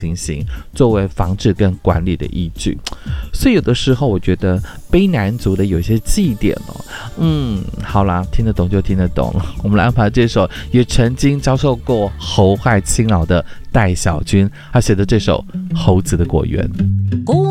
情形作为防治跟管理的依据。所以有的时候我觉得卑南族的有些祭典好啦，听得懂就听得懂。我们来安排这首也曾经遭受过猴害侵扰的戴小军，他写的这首《猴子的果园》。